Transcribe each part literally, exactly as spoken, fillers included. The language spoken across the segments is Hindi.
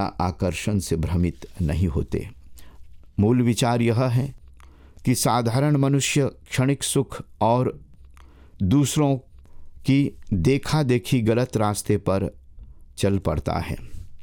आकर्षण से भ्रमित नहीं होते। मूल विचार यह है कि साधारण मनुष्य क्षणिक सुख और दूसरों की देखा देखी गलत रास्ते पर चल पड़ता है।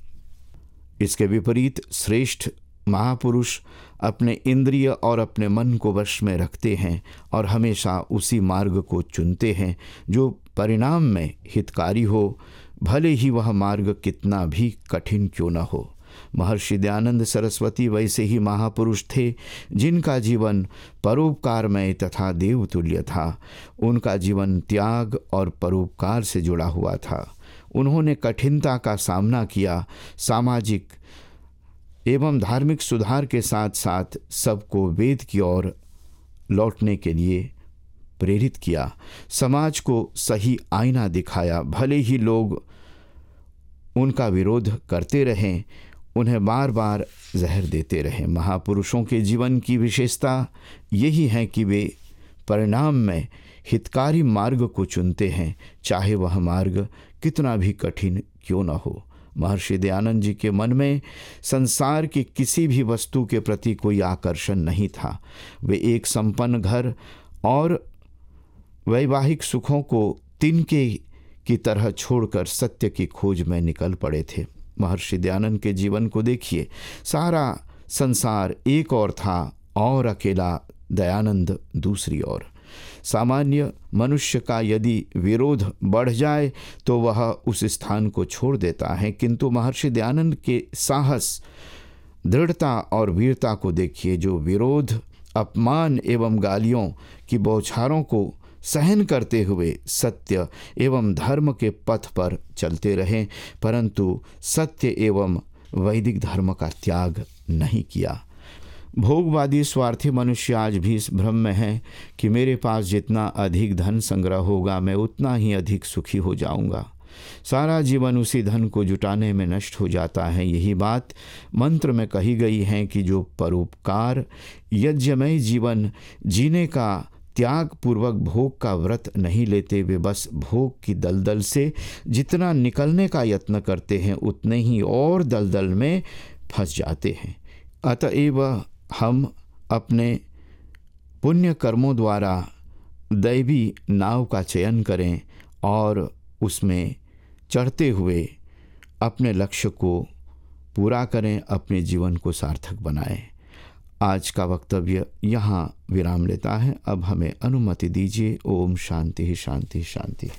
इसके विपरीत श्रेष्ठ महापुरुष अपने इंद्रिय और अपने मन को वश में रखते हैं और हमेशा उसी मार्ग को चुनते हैं जो परिणाम में हितकारी हो, भले ही वह मार्ग कितना भी कठिन क्यों न हो। महर्षि दयानंद सरस्वती वैसे ही महापुरुष थे जिनका जीवन परोपकारमय तथा देवतुल्य था। उनका जीवन त्याग और परोपकार से जुड़ा हुआ था। उन्होंने कठिनता का सामना किया, सामाजिक एवं धार्मिक सुधार के साथ साथ सबको वेद की ओर लौटने के लिए प्रेरित किया, समाज को सही आईना दिखाया। भले ही लोग उनका विरोध करते रहें, उन्हें बार बार जहर देते रहें। महापुरुषों के जीवन की विशेषता यही है कि वे परिणाम में हितकारी मार्ग को चुनते हैं, चाहे वह मार्ग कितना भी कठिन क्यों न हो। महर्षि दयानंद जी के मन में संसार की किसी भी वस्तु के प्रति कोई आकर्षण नहीं था। वे एक संपन्न घर और वैवाहिक सुखों को तिनके की तरह छोड़कर सत्य की खोज में निकल पड़े थे। महर्षि दयानंद के जीवन को देखिए, सारा संसार एक ओर था और अकेला दयानंद दूसरी ओर। सामान्य मनुष्य का यदि विरोध बढ़ जाए तो वह उस स्थान को छोड़ देता है, किंतु महर्षि दयानंद के साहस, दृढ़ता और वीरता को देखिए, जो विरोध, अपमान एवं गालियों की बौछारों को सहन करते हुए सत्य एवं धर्म के पथ पर चलते रहे, परंतु सत्य एवं वैदिक धर्म का त्याग नहीं किया। भोगवादी स्वार्थी मनुष्य आज भी इस भ्रम में है कि मेरे पास जितना अधिक धन संग्रह होगा मैं उतना ही अधिक सुखी हो जाऊंगा। सारा जीवन उसी धन को जुटाने में नष्ट हो जाता है। यही बात मंत्र में कही गई है कि जो परोपकार यज्ञमय जीवन जीने का त्याग पूर्वक भोग का व्रत नहीं लेते, वे बस भोग की दलदल से जितना निकलने का यत्न करते हैं उतने ही और दलदल में फंस जाते हैं। अतएव हम अपने पुण्य कर्मों द्वारा दैवी नाव का चयन करें और उसमें चढ़ते हुए अपने लक्ष्य को पूरा करें, अपने जीवन को सार्थक बनाएं। आज का वक्तव्य यहाँ विराम लेता है। अब हमें अनुमति दीजिए। ओम शांति शांति शांति।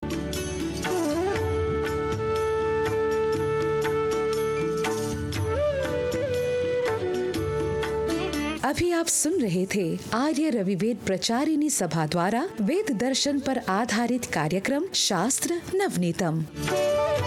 अभी आप सुन रहे थे आर्य रविवेद प्रचारिणी सभा द्वारा वेद दर्शन पर आधारित कार्यक्रम शास्त्र नवनीतम।